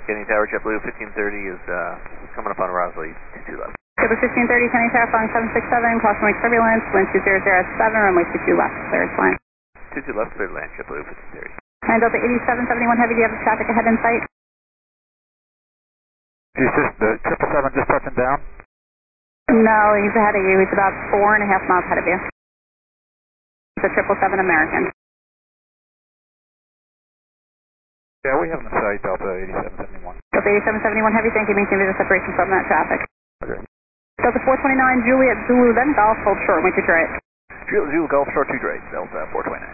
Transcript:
Kenny Tower, JetBlue 1530 is coming up on Rosley, 22 left. JetBlue 1530, Kenny Tower, flying 767, crossing wake turbulence, wind 2007, runway 22 left, clear to land. 22 left, clear to land, JetBlue 1530. And Delta 8771 Heavy, do you have traffic ahead in sight? Is this the 777 just touching down? No, he's ahead of you. He's about 4.5 miles ahead of you. It's a 777 American. Yeah, we have in sight Delta 8771. Delta 8771 Heavy, thank you. Maintain visual separation from that traffic. Okay. Delta 429 Juliet Zulu, then Golf, hold short, wait to right. Juliet Zulu, Golf, short 2 right, Delta 429.